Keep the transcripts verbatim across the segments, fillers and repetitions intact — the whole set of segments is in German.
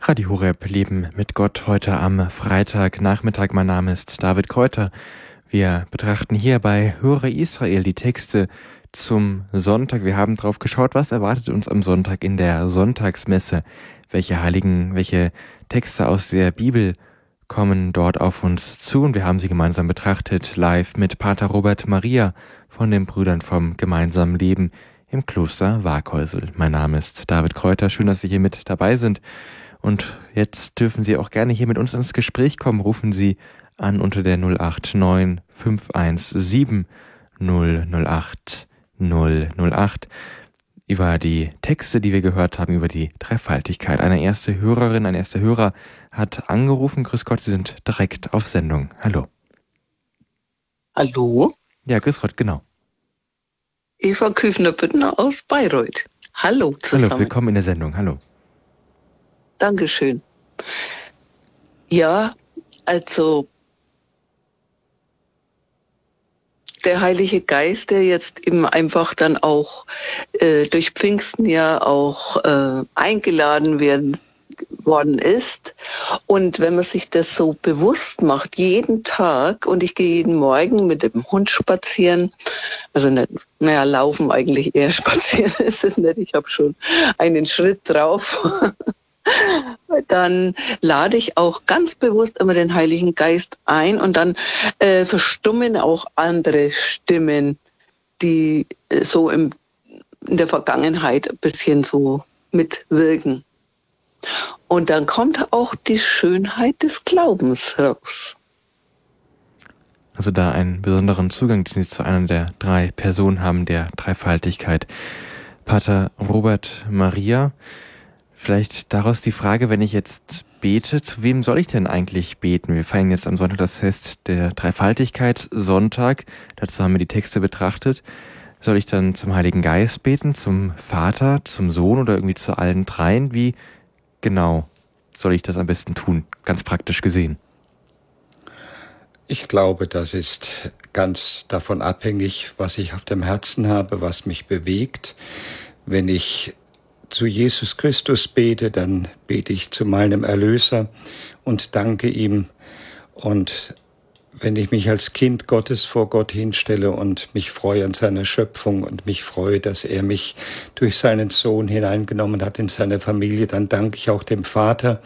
Radio Horeb, Leben mit Gott, heute am Freitagnachmittag. Mein Name ist David Kräuter. Wir betrachten hier bei Höre Israel die Texte zum Sonntag. Wir haben drauf geschaut, was erwartet uns am Sonntag in der Sonntagsmesse. Welche Heiligen, welche Texte aus der Bibel kommen dort auf uns zu. Und wir haben sie gemeinsam betrachtet, live mit Pater Robert Maria von den Brüdern vom gemeinsamen Leben im Kloster Waaghäusel. Mein Name ist David Kräuter. Schön, dass Sie hier mit dabei sind. Und jetzt dürfen Sie auch gerne hier mit uns ins Gespräch kommen. Rufen Sie an unter der null acht neun fünf eins sieben null null acht null null acht über die Texte, die wir gehört haben, über die Dreifaltigkeit. Eine erste Hörerin, ein erster Hörer hat angerufen. Grüß Gott, Sie sind direkt auf Sendung. Hallo. Hallo? Ja, grüß Gott, genau. Eva Küfner-Büttner aus Bayreuth. Hallo zusammen. Hallo, willkommen in der Sendung. Hallo. Dankeschön. Ja, also der Heilige Geist, der jetzt eben einfach dann auch äh, durch Pfingsten ja auch äh, eingeladen werden worden ist. Und wenn man sich das so bewusst macht, jeden Tag, und ich gehe jeden Morgen mit dem Hund spazieren, also nicht, naja, laufen eigentlich eher, spazieren ist es nicht, ich habe schon einen Schritt drauf, dann lade ich auch ganz bewusst immer den Heiligen Geist ein und dann äh, verstummen auch andere Stimmen, die äh, so im, in der Vergangenheit ein bisschen so mitwirken. Und dann kommt auch die Schönheit des Glaubens raus. Also da einen besonderen Zugang, den Sie zu einer der drei Personen haben, der Dreifaltigkeit. Pater Robert Maria, vielleicht daraus die Frage, wenn ich jetzt bete, zu wem soll ich denn eigentlich beten? Wir feiern jetzt am Sonntag das Fest der Dreifaltigkeitssonntag. Dazu haben wir die Texte betrachtet. Soll ich dann zum Heiligen Geist beten, zum Vater, zum Sohn oder irgendwie zu allen dreien? Wie genau soll ich das am besten tun, ganz praktisch gesehen? Ich glaube, das ist ganz davon abhängig, was ich auf dem Herzen habe, was mich bewegt. Wenn ich zu Jesus Christus bete, dann bete ich zu meinem Erlöser und danke ihm. Und wenn ich mich als Kind Gottes vor Gott hinstelle und mich freue an seiner Schöpfung und mich freue, dass er mich durch seinen Sohn hineingenommen hat in seine Familie, dann danke ich auch dem Vater.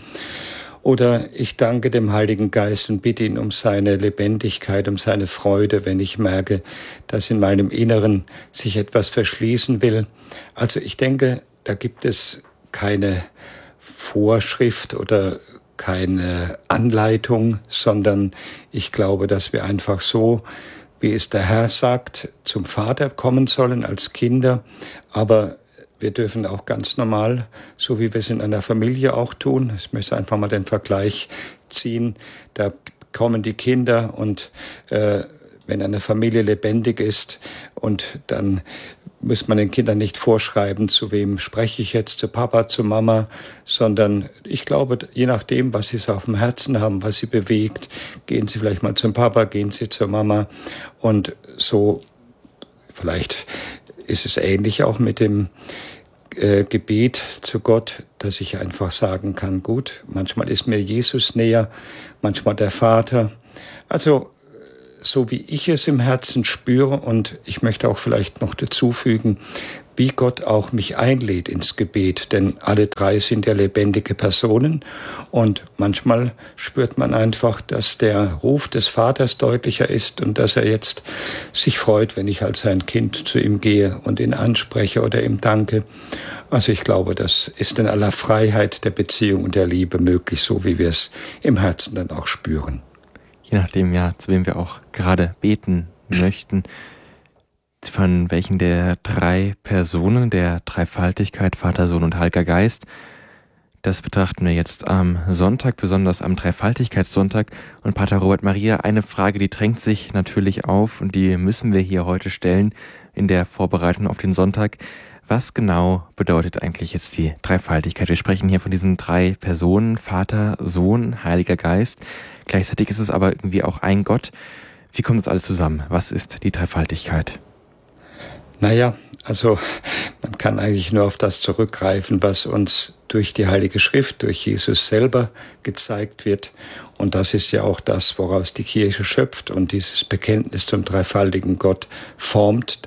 Oder ich danke dem Heiligen Geist und bitte ihn um seine Lebendigkeit, um seine Freude, wenn ich merke, dass in meinem Inneren sich etwas verschließen will. Also ich denke, da gibt es keine Vorschrift oder keine Anleitung, sondern ich glaube, dass wir einfach so, wie es der Herr sagt, zum Vater kommen sollen als Kinder, aber wir dürfen auch ganz normal, so wie wir es in einer Familie auch tun, ich möchte einfach mal den Vergleich ziehen, da kommen die Kinder und äh, wenn eine Familie lebendig ist und dann muss man den Kindern nicht vorschreiben, zu wem spreche ich jetzt, zu Papa, zu Mama, sondern ich glaube, je nachdem, was sie so auf dem Herzen haben, was sie bewegt, gehen sie vielleicht mal zum Papa, gehen sie zur Mama und so, vielleicht ist es ähnlich auch mit dem äh, Gebet zu Gott, dass ich einfach sagen kann, gut, manchmal ist mir Jesus näher, manchmal der Vater, also so wie ich es im Herzen spüre und ich möchte auch vielleicht noch dazu fügen, wie Gott auch mich einlädt ins Gebet, denn alle drei sind ja lebendige Personen und manchmal spürt man einfach, dass der Ruf des Vaters deutlicher ist und dass er jetzt sich freut, wenn ich als sein Kind zu ihm gehe und ihn anspreche oder ihm danke. Also ich glaube, das ist in aller Freiheit der Beziehung und der Liebe möglich, so wie wir es im Herzen dann auch spüren. Je nachdem, ja, zu wem wir auch gerade beten möchten, von welchen der drei Personen, der Dreifaltigkeit, Vater, Sohn und Heiliger Geist, das betrachten wir jetzt am Sonntag, besonders am Dreifaltigkeitssonntag. Und Pater Robert Maria, eine Frage, die drängt sich natürlich auf und die müssen wir hier heute stellen in der Vorbereitung auf den Sonntag. Was genau bedeutet eigentlich jetzt die Dreifaltigkeit? Wir sprechen hier von diesen drei Personen, Vater, Sohn, Heiliger Geist. Gleichzeitig ist es aber irgendwie auch ein Gott. Wie kommt das alles zusammen? Was ist die Dreifaltigkeit? Naja, also man kann eigentlich nur auf das zurückgreifen, was uns durch die Heilige Schrift, durch Jesus selber gezeigt wird. Und das ist ja auch das, woraus die Kirche schöpft und dieses Bekenntnis zum dreifaltigen Gott formt.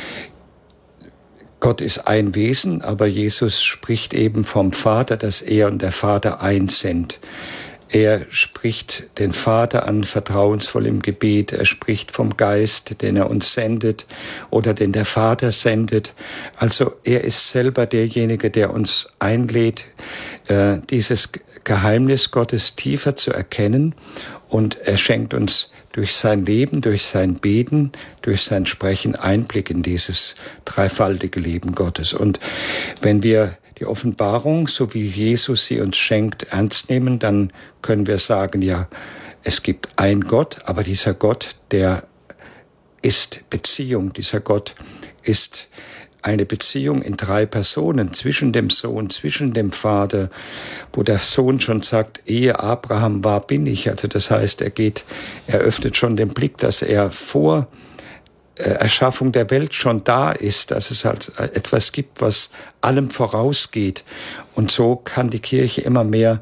Gott ist ein Wesen, aber Jesus spricht eben vom Vater, dass er und der Vater eins sind. Er spricht den Vater an, vertrauensvoll im Gebet. Er spricht vom Geist, den er uns sendet oder den der Vater sendet. Also er ist selber derjenige, der uns einlädt, äh, dieses Geheimnis Gottes tiefer zu erkennen. Und er schenkt uns durch sein Leben, durch sein Beten, durch sein Sprechen Einblick in dieses dreifaltige Leben Gottes. Und wenn wir die Offenbarung, so wie Jesus sie uns schenkt, ernst nehmen, dann können wir sagen, ja, es gibt einen Gott, aber dieser Gott, der ist Beziehung. Dieser Gott ist eine Beziehung in drei Personen, zwischen dem Sohn, zwischen dem Vater, wo der Sohn schon sagt, ehe Abraham war, bin ich. Also das heißt, er geht, er öffnet schon den Blick, dass er vor Erschaffung der Welt schon da ist, dass es halt etwas gibt, was allem vorausgeht. Und so kann die Kirche immer mehr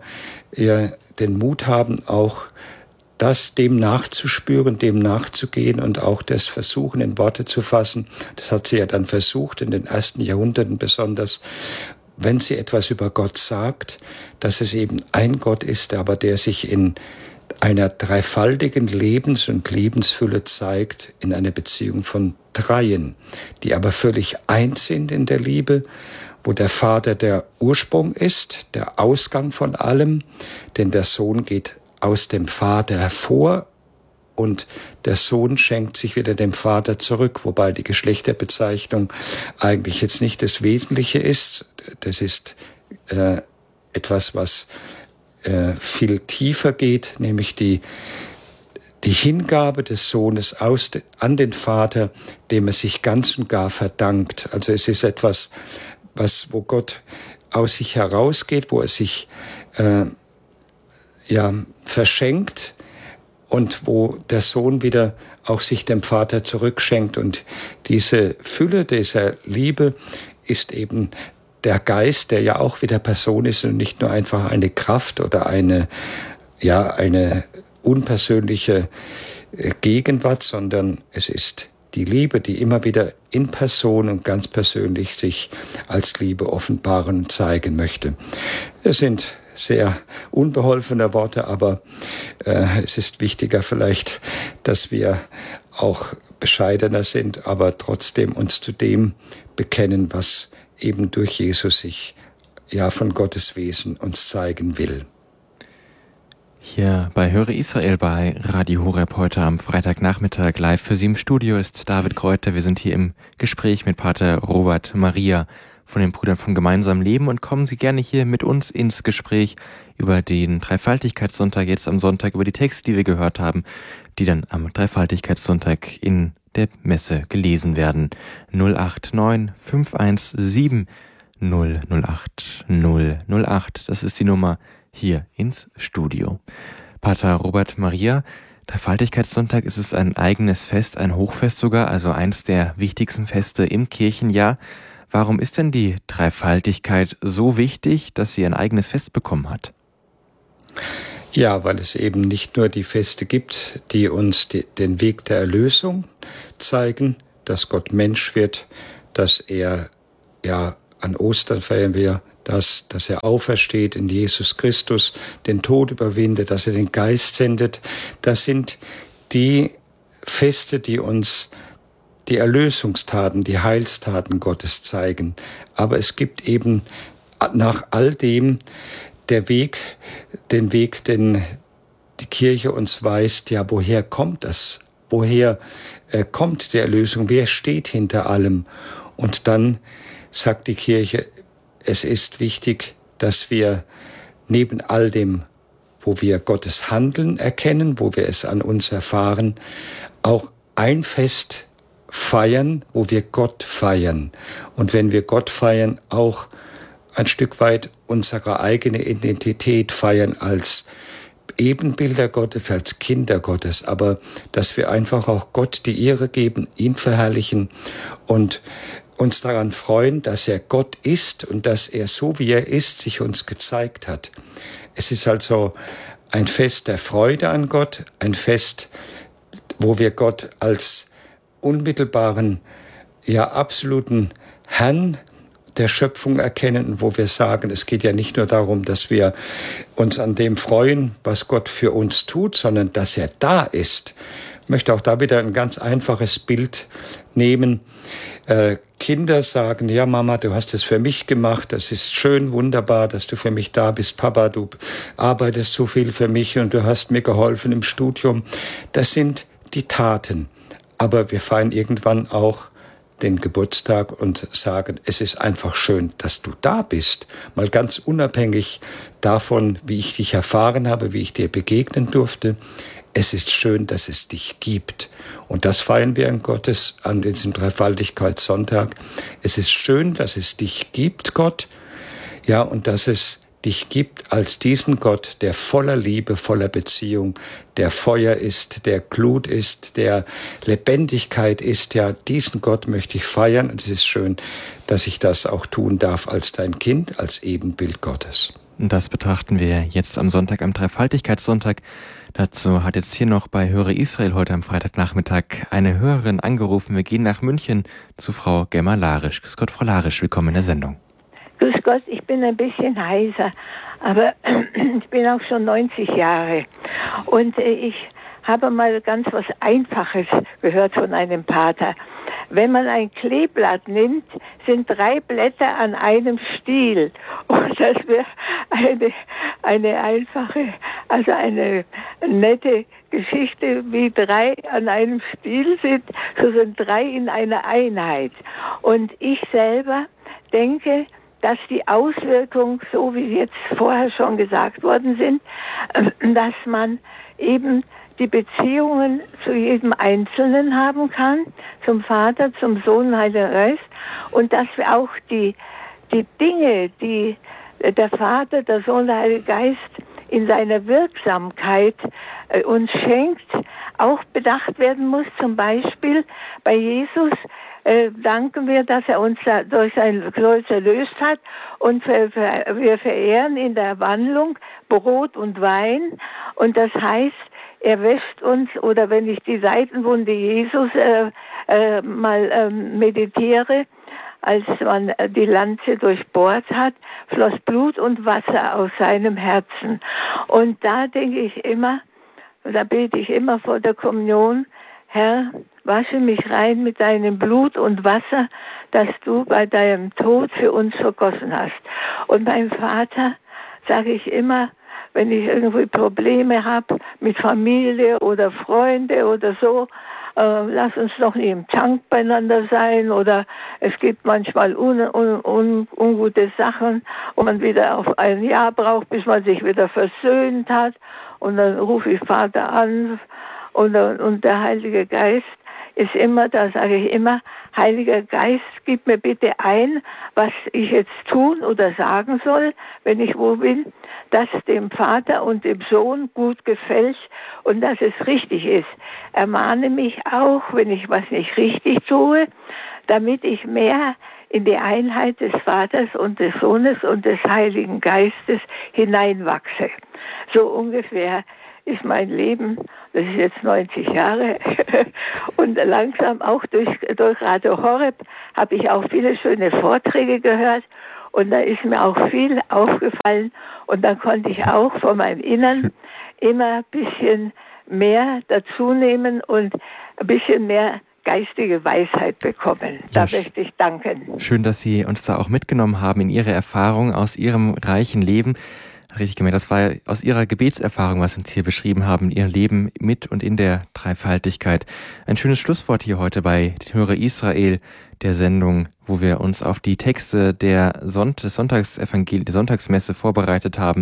den Mut haben, auch das dem nachzuspüren, dem nachzugehen und auch das versuchen, in Worte zu fassen. Das hat sie ja dann versucht, in den ersten Jahrhunderten besonders, wenn sie etwas über Gott sagt, dass es eben ein Gott ist, aber der sich in einer dreifaltigen Lebens- und Lebensfülle zeigt, in einer Beziehung von Dreien, die aber völlig eins sind in der Liebe, wo der Vater der Ursprung ist, der Ausgang von allem, denn der Sohn geht aus dem Vater hervor und der Sohn schenkt sich wieder dem Vater zurück, wobei die Geschlechterbezeichnung eigentlich jetzt nicht das Wesentliche ist. Das ist äh, etwas, was äh, viel tiefer geht, nämlich die, die Hingabe des Sohnes aus, an den Vater, dem er sich ganz und gar verdankt. Also es ist etwas, was, wo Gott aus sich herausgeht, wo er sich äh, ja, verschenkt und wo der Sohn wieder auch sich dem Vater zurückschenkt. Und diese Fülle dieser Liebe ist eben der Geist, der ja auch wieder Person ist und nicht nur einfach eine Kraft oder eine, ja, eine unpersönliche Gegenwart, sondern es ist die Liebe, die immer wieder in Person und ganz persönlich sich als Liebe offenbaren und zeigen möchte. Es sind sehr unbeholfene Worte, aber äh, es ist wichtiger vielleicht, dass wir auch bescheidener sind, aber trotzdem uns zu dem bekennen, was eben durch Jesus sich ja von Gottes Wesen uns zeigen will. Hier bei Höre Israel bei Radio Horeb heute am Freitagnachmittag live für Sie im Studio ist David Kräuter. Wir sind hier im Gespräch mit Pater Robert Maria von den Brüdern vom gemeinsamen Leben und kommen Sie gerne hier mit uns ins Gespräch über den Dreifaltigkeitssonntag, jetzt am Sonntag, über die Texte, die wir gehört haben, die dann am Dreifaltigkeitssonntag in der Messe gelesen werden. null acht neun fünf eins sieben null null acht null null acht, das ist die Nummer hier ins Studio. Pater Robert Maria, Dreifaltigkeitssonntag, ist es ein eigenes Fest, ein Hochfest sogar, also eins der wichtigsten Feste im Kirchenjahr. Warum ist denn die Dreifaltigkeit so wichtig, dass sie ein eigenes Fest bekommen hat? Ja, weil es eben nicht nur die Feste gibt, die uns die, den Weg der Erlösung zeigen, dass Gott Mensch wird, dass er, ja, an Ostern feiern wir das, dass er aufersteht in Jesus Christus, den Tod überwindet, dass er den Geist sendet. Das sind die Feste, die uns die Erlösungstaten, die Heilstaten Gottes zeigen. Aber es gibt eben nach all dem der Weg, den Weg, den die Kirche uns weist, ja, woher kommt das? Woher äh, kommt die Erlösung? Wer steht hinter allem? Und dann sagt die Kirche, es ist wichtig, dass wir neben all dem, wo wir Gottes Handeln erkennen, wo wir es an uns erfahren, auch ein Fest feiern, wo wir Gott feiern. Und wenn wir Gott feiern, auch ein Stück weit unsere eigene Identität feiern als Ebenbilder Gottes, als Kinder Gottes, aber dass wir einfach auch Gott die Ehre geben, ihn verherrlichen und uns daran freuen, dass er Gott ist und dass er so wie er ist, sich uns gezeigt hat. Es ist also ein Fest der Freude an Gott, ein Fest, wo wir Gott als unmittelbaren, ja absoluten Herrn der Schöpfung erkennen, wo wir sagen, es geht ja nicht nur darum, dass wir uns an dem freuen, was Gott für uns tut, sondern dass er da ist. Ich möchte auch da wieder ein ganz einfaches Bild nehmen. Äh, Kinder sagen, ja Mama, du hast es für mich gemacht, das ist schön, wunderbar, dass du für mich da bist. Papa, du arbeitest so viel für mich und du hast mir geholfen im Studium. Das sind die Taten. Aber wir feiern irgendwann auch den Geburtstag und sagen, es ist einfach schön, dass du da bist. Mal ganz unabhängig davon, wie ich dich erfahren habe, wie ich dir begegnen durfte. Es ist schön, dass es dich gibt. Und das feiern wir in Gottes an diesem Dreifaltigkeitssonntag. Es ist schön, dass es dich gibt, Gott. Ja, und dass es dich gibt als diesen Gott, der voller Liebe, voller Beziehung, der Feuer ist, der Glut ist, der Lebendigkeit ist. Ja, diesen Gott möchte ich feiern und es ist schön, dass ich das auch tun darf als dein Kind, als Ebenbild Gottes. Und das betrachten wir jetzt am Sonntag, am Dreifaltigkeitssonntag. Dazu hat jetzt hier noch bei Höre Israel heute am Freitagnachmittag eine Hörerin angerufen. Wir gehen nach München zu Frau Gemma Larisch. Grüß Gott, Frau Larisch, willkommen in der Sendung. Grüß Gott, ich bin ein bisschen heiser, aber ich bin auch schon neunzig Jahre. Und ich habe mal ganz was Einfaches gehört von einem Pater. Wenn man ein Kleeblatt nimmt, sind drei Blätter an einem Stiel. Und das wäre eine, eine einfache, also eine nette Geschichte, wie drei an einem Stiel sind. So sind drei in einer Einheit. Und ich selber denke, dass die Auswirkungen, so wie jetzt vorher schon gesagt worden sind, dass man eben die Beziehungen zu jedem Einzelnen haben kann, zum Vater, zum Sohn, Heiligen Geist, und dass wir auch die, die Dinge, die der Vater, der Sohn, der Heilige Geist in seiner Wirksamkeit äh, uns schenkt, auch bedacht werden muss. Zum Beispiel bei Jesus äh, danken wir, dass er uns da durch sein Kreuz erlöst hat, und wir, wir verehren in der Wandlung Brot und Wein, und das heißt, er wäscht uns, oder wenn ich die Seitenwunde Jesus äh, äh, mal äh, meditiere, als man die Lanze durchbohrt hat, floss Blut und Wasser aus seinem Herzen. Und da denke ich immer, da bete ich immer vor der Kommunion, Herr, wasche mich rein mit deinem Blut und Wasser, das du bei deinem Tod für uns vergossen hast. Und beim Vater sage ich immer, wenn ich irgendwie Probleme habe mit Familie oder Freunde oder so, äh, lass uns doch nicht im Tank beieinander sein, oder es gibt manchmal un, un, un, ungute Sachen, wo man wieder auf ein Jahr braucht, bis man sich wieder versöhnt hat, und dann rufe ich Vater an, und, und der Heilige Geist ist immer, da sage ich immer, Heiliger Geist, gib mir bitte ein, was ich jetzt tun oder sagen soll, wenn ich wo bin, dass dem Vater und dem Sohn gut gefällt und dass es richtig ist. Ermahne mich auch, wenn ich was nicht richtig tue, damit ich mehr in die Einheit des Vaters und des Sohnes und des Heiligen Geistes hineinwachse. So ungefähr ist mein Leben, das ist jetzt neunzig Jahre, und langsam auch durch, durch Radio Horeb habe ich auch viele schöne Vorträge gehört, und da ist mir auch viel aufgefallen, und dann konnte ich auch von meinem Innern immer ein bisschen mehr dazu nehmen und ein bisschen mehr geistige Weisheit bekommen. Da ja, möchte ich danken. Schön, dass Sie uns da auch mitgenommen haben in Ihre Erfahrung aus Ihrem reichen Leben. Richtig gemerkt, das war aus Ihrer Gebetserfahrung, was Sie uns hier beschrieben haben, Ihr Leben mit und in der Dreifaltigkeit. Ein schönes Schlusswort hier heute bei Höre Israel, der Sendung, wo wir uns auf die Texte der Sonnt- des Sonntagsevangel- der Sonntagsmesse vorbereitet haben.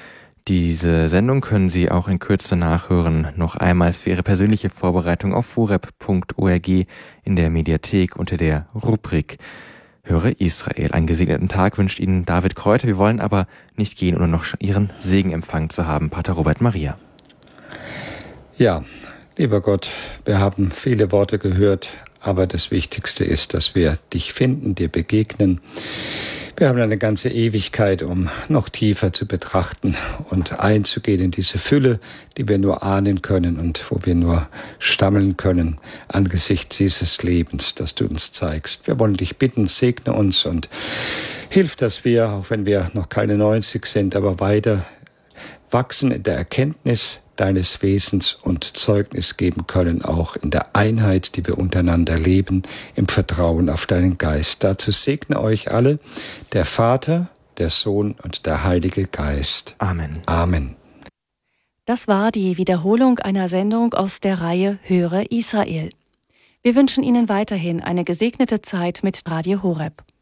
Diese Sendung können Sie auch in Kürze nachhören, noch einmal für Ihre persönliche Vorbereitung auf horeb punkt org in der Mediathek unter der Rubrik Höre Israel. Einen gesegneten Tag wünscht Ihnen David Kräuter. Wir wollen aber nicht gehen, ohne noch Ihren Segen empfangen zu haben, Pater Robert Maria. Ja, lieber Gott, wir haben viele Worte gehört, aber das Wichtigste ist, dass wir dich finden, dir begegnen. Wir haben eine ganze Ewigkeit, um noch tiefer zu betrachten und einzugehen in diese Fülle, die wir nur ahnen können und wo wir nur stammeln können angesichts dieses Lebens, das du uns zeigst. Wir wollen dich bitten, segne uns und hilf, dass wir, auch wenn wir noch keine neunzig sind, aber weiter wachsen in der Erkenntnis deines Wesens und Zeugnis geben können, auch in der Einheit, die wir untereinander leben, im Vertrauen auf deinen Geist. Dazu segne euch alle, der Vater, der Sohn und der Heilige Geist. Amen. Amen. Das war die Wiederholung einer Sendung aus der Reihe Höre Israel. Wir wünschen Ihnen weiterhin eine gesegnete Zeit mit Radio Horeb.